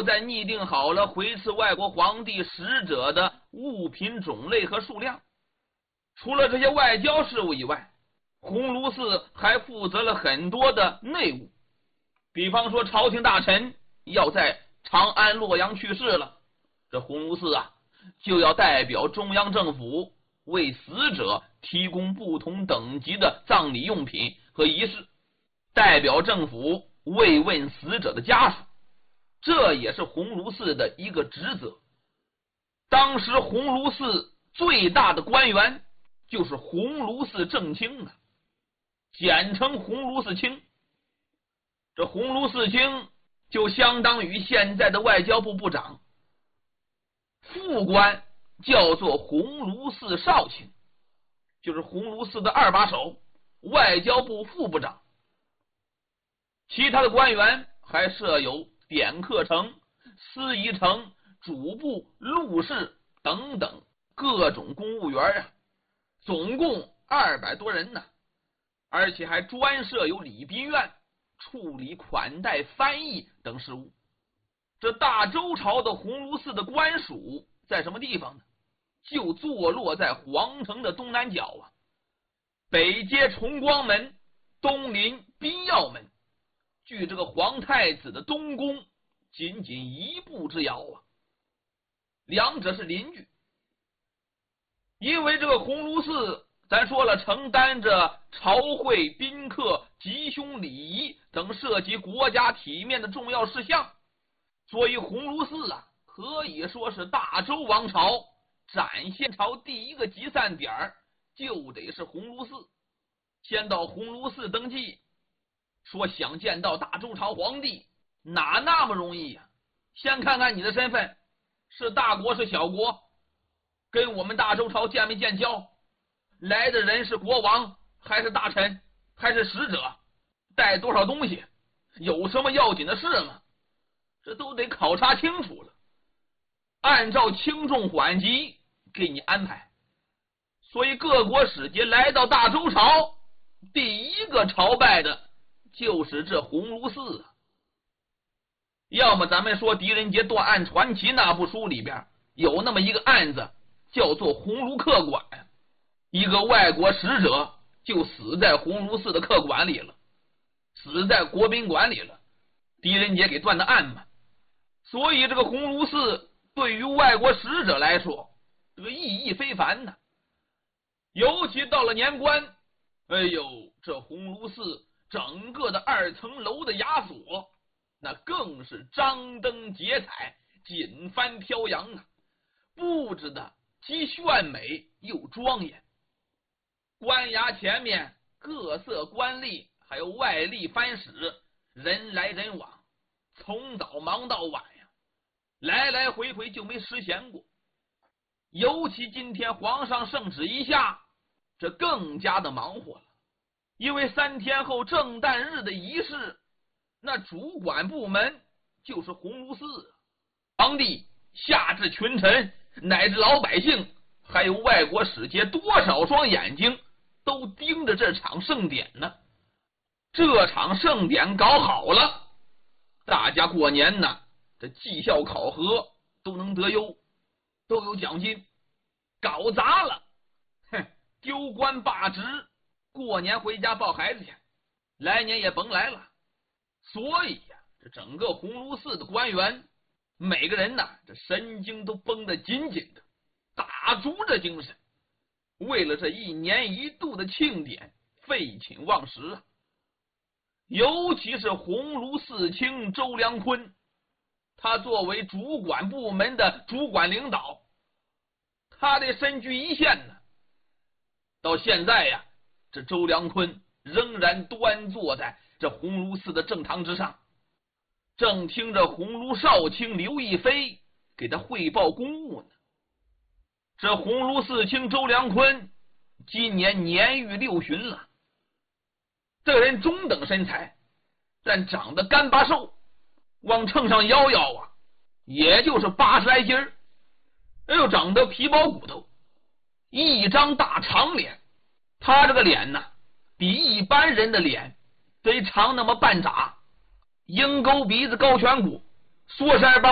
又在拟定好了回赐外国皇帝使者的物品种类和数量。除了这些外交事务以外，鸿胪寺还负责了很多的内务。比方说朝廷大臣要在长安、洛阳去世了，这鸿胪寺就要代表中央政府为死者提供不同等级的葬礼用品和仪式，代表政府慰问死者的家属，这也是鸿胪寺的一个职责。当时鸿胪寺最大的官员就是鸿胪寺正卿简称鸿胪寺卿。这鸿胪寺卿就相当于现在的外交部部长，副官叫做鸿胪寺少卿，就是鸿胪寺的二把手，外交部副部长。其他的官员还设有典客丞、司仪丞、主簿、录事等等各种公务员总共200多人而且还专设有礼宾院，处理款待、翻译等事务。这大周朝的鸿胪寺的官署在什么地方呢？就坐落在皇城的东南角北接崇光门，东临宾耀门，距这个皇太子的东宫仅仅1步之遥两者是邻居。因为这个鸿胪寺咱说了，承担着朝会、宾客、吉凶礼仪等涉及国家体面的重要事项，所以鸿胪寺可以说是大周王朝展现朝第一个集散点，就得是鸿胪寺。先到鸿胪寺登记，说想见到大周朝皇帝哪那么容易先看看你的身份，是大国是小国，跟我们大周朝建没建交，来的人是国王还是大臣还是使者，带多少东西，有什么要紧的事吗？这都得考察清楚了，按照轻重缓急给你安排。所以各国使节来到大周朝，第一个朝拜的就是这鸿胪寺要么咱们说狄仁杰断案传奇那部书里边有那么一个案子叫做鸿胪客馆，一个外国使者就死在鸿胪寺的客馆里了，死在国宾馆里了，狄仁杰给断的案嘛。所以这个鸿胪寺对于外国使者来说，这个意义非凡尤其到了年关，这鸿胪寺整个的2层楼的衙所，那更是张灯结彩，锦帆飘扬布置的既炫美又庄严。官衙前面各色官吏还有外吏藩使，人来人往，从早忙到晚来来回回就没时闲过。尤其今天皇上圣旨一下，这更加的忙活了，因为3天后正旦日的仪式，那主管部门就是鸿胪寺。皇帝下至群臣乃至老百姓还有外国使节，多少双眼睛都盯着这场盛典这场盛典搞好了，大家过年这绩效考核都能得优，都有奖金。搞砸了丢官罢职，过年回家抱孩子去，来年也甭来了。所以这整个鸿胪寺的官员每个人这神经都绷得紧紧的，打足这精神，为了这1年1度的庆典废寝忘食尤其是鸿胪寺卿周良坤，他作为主管部门的主管领导，他得身居一线到现在这周良坤仍然端坐在这鸿胪寺的正堂之上，正听着鸿胪少卿刘亦菲给他汇报公务这鸿胪寺卿周良坤今年年逾60旬了，这个人中等身材，但长得干巴瘦，往秤上摇摇也就是80来斤长得皮包骨头，一张大长脸。他这个脸比一般人的脸得长那么半拃，鹰钩鼻子，高颧骨，缩腮帮